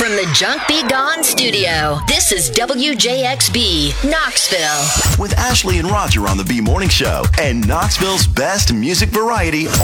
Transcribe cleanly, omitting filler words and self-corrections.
From the Junk Be Gone studio, this is WJXB, Knoxville. With Ashley and Roger on the B Morning Show and Knoxville's best music variety